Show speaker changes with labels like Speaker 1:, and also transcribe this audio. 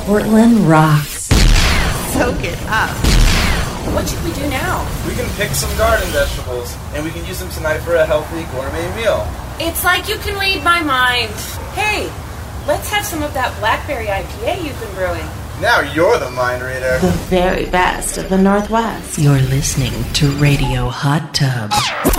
Speaker 1: Portland rocks.
Speaker 2: Soak it up.
Speaker 3: What should we do now?
Speaker 4: We can pick some garden vegetables, and we can use them tonight for a healthy gourmet meal.
Speaker 3: It's like you can read my mind. Hey, let's have some of that blackberry IPA you've been brewing.
Speaker 4: Now you're the mind reader.
Speaker 1: The very best of the Northwest.
Speaker 5: You're listening to Radio Hot Tub.